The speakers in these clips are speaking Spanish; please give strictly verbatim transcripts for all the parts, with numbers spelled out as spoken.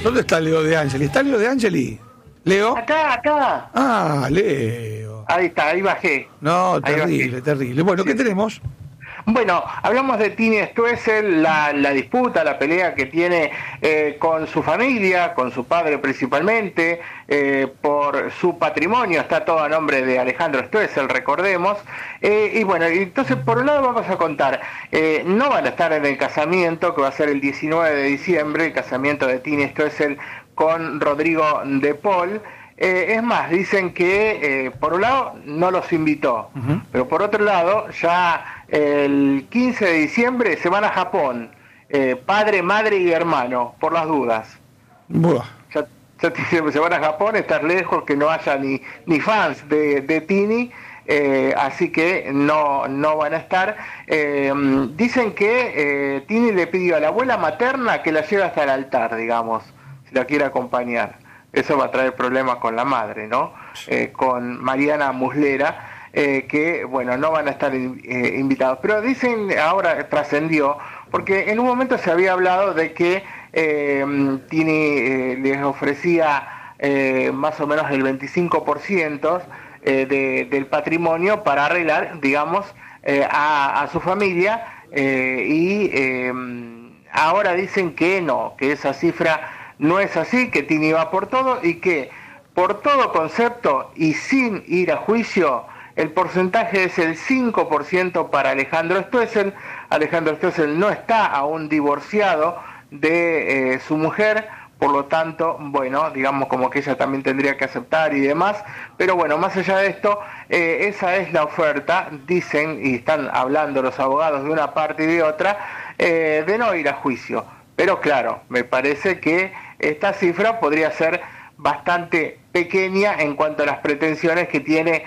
¿Dónde está Leo de Angeli? ¿Está Leo de Angeli? ¿Leo? Acá, acá. Ah, Leo. Ahí está, ahí bajé. No, Ahí terrible, bajé. terrible. Bueno, ¿qué Sí. tenemos? Bueno, hablamos de Tini Stoessel, la, la disputa, la pelea que tiene eh, con su familia, con su padre principalmente, eh, por su patrimonio, está todo a nombre de Alejandro Stoessel, recordemos. Eh, y bueno, entonces por un lado vamos a contar, eh, no van a estar en el casamiento, que va a ser el diecinueve de diciembre, el casamiento de Tini Stoessel con Rodrigo de Paul. Eh, es más, dicen que eh, por un lado no los invitó, uh-huh. pero por otro lado ya el quince de diciembre se van a Japón, eh, padre, madre y hermano, por las dudas. Buah. Ya, ya se van a Japón, estar lejos, que no haya ni, ni fans de, de Tini, eh, así que no, no van a estar. Eh, dicen que eh, Tini le pidió a la abuela materna que la lleve hasta el altar, digamos, si la quiere acompañar. Eso va a traer problemas con la madre, ¿no? Eh, con Mariana Muslera, eh, que, bueno, no van a estar eh, invitados. Pero dicen, ahora trascendió, porque en un momento se había hablado de que eh, Tini eh, les ofrecía eh, más o menos el veinticinco por ciento eh, de, del patrimonio para arreglar, digamos, eh, a, a su familia, eh, y eh, ahora dicen que no, que esa cifra no es así, que Tini va por todo y que por todo concepto y sin ir a juicio, el porcentaje es el cinco por ciento para Alejandro Stoessel. Alejandro Stoessel no está aún divorciado de eh, su mujer, por lo tanto, bueno, digamos como que ella también tendría que aceptar y demás, pero bueno, más allá de esto, eh, esa es la oferta, dicen, y están hablando los abogados de una parte y de otra, eh, de no ir a juicio. Pero claro, me parece que esta cifra podría ser bastante pequeña en cuanto a las pretensiones que tiene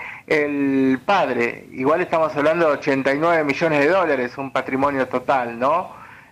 el padre. Igual estamos hablando de ochenta y nueve millones de dólares, un patrimonio total, ¿no?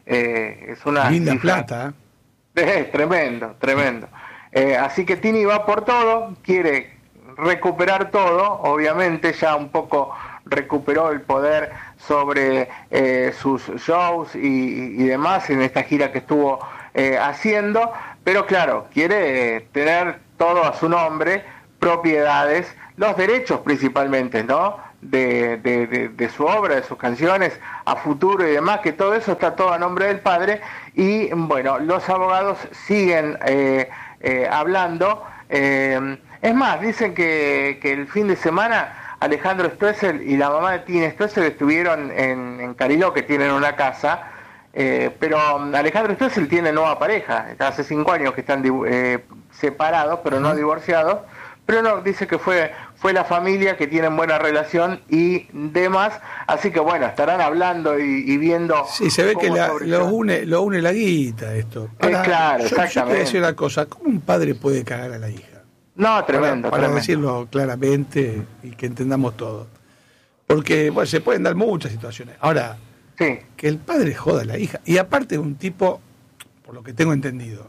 Eh, es una linda cifra... plata. Es tremendo, tremendo. Eh, así que Tini va por todo, quiere recuperar todo, obviamente ya un poco recuperó el poder sobre eh, sus shows y, y demás en esta gira que estuvo eh, haciendo, pero claro, quiere eh, tener todo a su nombre, propiedades, los derechos principalmente, ¿no? De, de, de, de su obra, de sus canciones, a futuro y demás, que todo eso está todo a nombre del padre, y bueno, los abogados siguen eh, eh, hablando, eh, es más, dicen que, que el fin de semana Alejandro Stoessel y la mamá de Tini Stoessel estuvieron en, en Cariló, que tienen una casa, eh, pero Alejandro Stoessel tiene nueva pareja, hace cinco años que están eh, separados, pero no divorciados, pero no, dice que fue fue la familia, que tienen buena relación y demás, así que bueno, estarán hablando y, y viendo... Sí, se ve que la, lo, une, lo une la guita esto. Ahora, eh, claro, yo, exactamente. Yo te voy a decir una cosa, ¿cómo un padre puede cagar a la hija? No, tremendo, para, para tremendo. decirlo claramente y que entendamos todo. Porque, bueno, se pueden dar muchas situaciones. Ahora, sí. que el padre joda a la hija, y aparte un tipo, por lo que tengo entendido,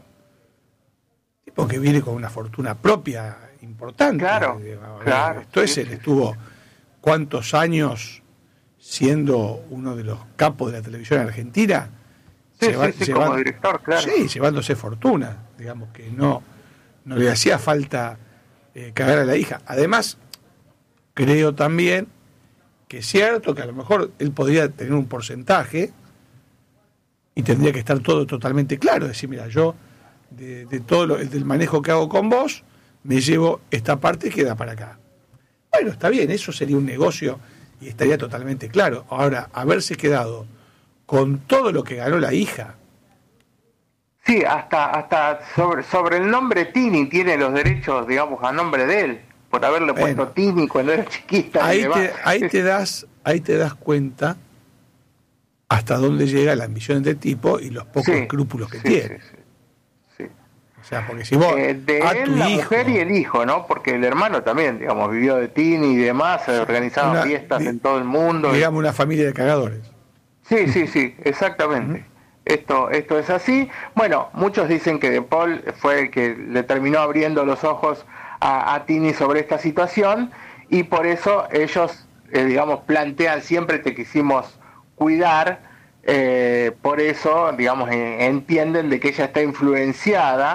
tipo que viene con una fortuna propia importante. Claro, eh, claro. Esto es, sí, él sí, estuvo sí. cuántos años siendo uno de los capos de la televisión argentina. Sí, lleva, sí, sí, llevan, como director, claro. Sí, llevándose fortuna, digamos que no, no le hacía falta eh, cagar a la hija. Además, creo también que es cierto que a lo mejor él podría tener un porcentaje y tendría que estar todo totalmente claro, decir, mira, yo de, de todo lo, del manejo que hago con vos, me llevo esta parte y queda para acá. Bueno, está bien, eso sería un negocio y estaría totalmente claro. Ahora, haberse quedado con todo lo que ganó la hija. Sí, hasta hasta sobre sobre el nombre Tini tiene los derechos, digamos, a nombre de él, por haberle bueno, puesto Tini cuando era chiquita. Ahí te, ahí te das, ahí te das cuenta hasta dónde llega la ambición del tipo y los pocos sí, escrúpulos que sí, tiene. Sí, sí, sí. O sea, porque si vos eh, de a él, tu la hijo, mujer y el hijo, ¿no? Porque el hermano también, digamos, vivió de Tini y demás, se organizaban una, fiestas di, en todo el mundo. Digamos, y... una familia de cagadores. Sí, sí, sí, exactamente. Uh-huh. Esto, esto es así. Bueno, muchos dicen que De Paul fue el que le terminó abriendo los ojos a, a Tini sobre esta situación y por eso ellos, eh, digamos, plantean siempre te quisimos cuidar, eh, por eso, digamos, eh, entienden de que ella está influenciada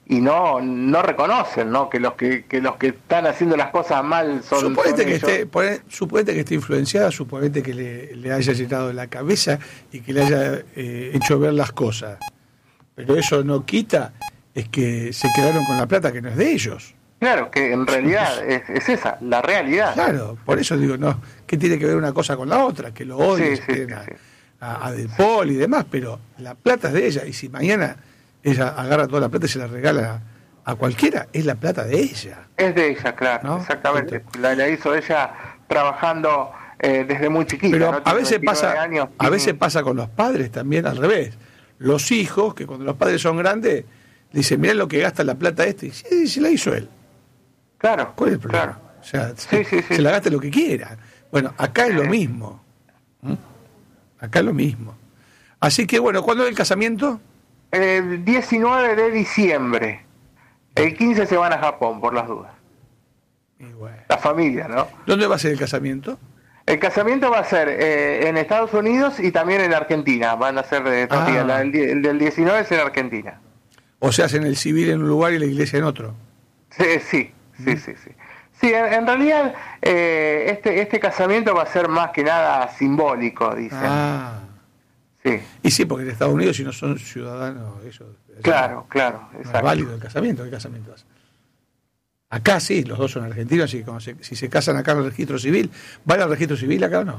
y no no reconocen, ¿no? Que los que, que los que están haciendo las cosas mal son, suponete son que ellos. esté pone- suponete que esté influenciada, suponete que le, le haya llenado la cabeza y que le haya eh, hecho ver las cosas, pero eso no quita es que se quedaron con la plata que no es de ellos. Claro, que en realidad es, es esa, la realidad. Claro, por eso digo, no, ¿qué tiene que ver una cosa con la otra? Que lo odien, Sí, si sí, quieren sí, sí. a, a, a De Paul y demás, pero la plata es de ella, y si mañana ella agarra toda la plata y se la regala a cualquiera, es la plata de ella. Es de ella, claro, ¿No? exactamente. La, la hizo ella trabajando eh, desde muy chiquita. Pero ¿no? a Tiene veces veintinueve pasa, años, a y- veces pasa con los padres también al revés. Los hijos, que cuando los padres son grandes, dicen, mirá lo que gasta la plata este, y sí, se la hizo él. Claro, ¿Cuál es el problema? claro. O sea, Sí, sí, sí. se la gaste lo que quiera. Bueno, acá es lo Sí. mismo. ¿Mm? Acá es lo mismo. Así que, bueno, ¿cuándo es el casamiento? El diecinueve de diciembre. El quince se van a Japón, por las dudas. Y bueno. La familia, ¿no? ¿Dónde va a ser el casamiento? El casamiento va a ser eh, en Estados Unidos y también en Argentina. Van a ser de dos Ah. días. La- el, die- el del diecinueve es en Argentina. O se hace en el civil en un lugar y la iglesia en otro. Sí, sí, sí, sí. Sí, sí en, en realidad eh, este, este casamiento va a ser más que nada simbólico, dicen. Ah. Sí, Y sí, porque en Estados Unidos, si no son ciudadanos, eso, eso claro, claro. no es Exacto. válido el casamiento. ¿Qué casamiento hace? Acá sí, los dos son argentinos, así que como se- si se casan acá en el registro civil, ¿vale al registro civil acá o no?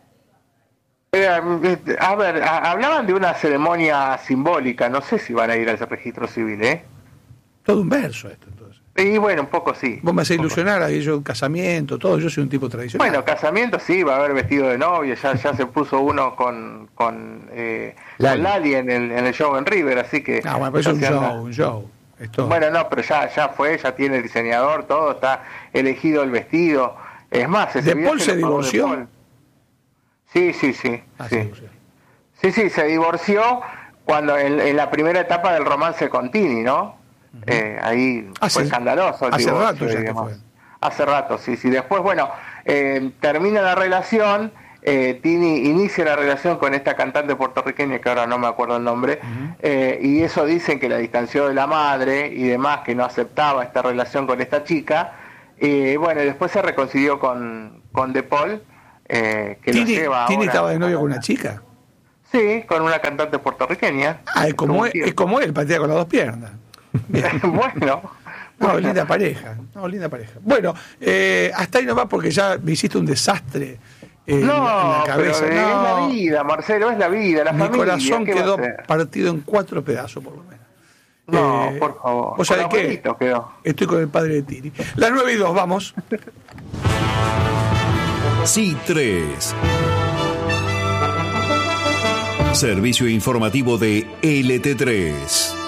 Eh, a ver, a- hablaban de una ceremonia simbólica. No sé si van a ir al registro civil, ¿eh? Todo un verso esto, entonces. Y bueno, un poco sí. Vos me hacés un poco. ilusionar, ahí yo casamiento, todo, yo soy un tipo tradicional. Bueno, casamiento sí, va a haber vestido de novia, ya ya se puso uno con con, eh, Lali. con Lali en el, en el show en River, así que... Ah, bueno, pero eso es un ya se anda- show, un show. Esto, Bueno, no, pero ya ya fue, ya tiene el diseñador, todo, está elegido el vestido. Es más, ese ¿De viaje Paul se lo pagó De divorció? Paul. Sí, sí, sí. ah, sí. sí, sí. Sí, sí, se divorció cuando en, en la primera etapa del romance con Tini, ¿no? Eh, ahí Hace- fue escandaloso el hace divorcio, rato ya que digamos. fue. Hace rato, sí, sí. Después, bueno, eh, termina la relación, eh, Tini inicia la relación con esta cantante puertorriqueña, que ahora no me acuerdo el nombre, eh, y eso dicen que la distanció de la madre y demás, que no aceptaba esta relación con esta chica. Y bueno, y después se reconcilió con, con De Paul, eh, que ¿Tini, lo lleva Tini ahora- estaba de novio con una chica? Sí, con una cantante puertorriqueña. Ah, es como, Tuvo un él, es tiempo. como él, patea con las dos piernas. Bien. Bueno. No, bueno. linda pareja. No, linda pareja. Bueno, eh, hasta ahí nomás porque ya me hiciste un desastre eh, en No, la cabeza. pero es No, la vida, Marcelo, es la vida, la mi familia. corazón ¿qué va a quedó hacer? partido en cuatro pedazos, por lo menos. No, Eh, por favor. ¿Vos sabés Con qué? abuelito quedó. Estoy con el padre de Tini. Las nueve y dos, vamos. Sí tres. Servicio informativo de L T tres.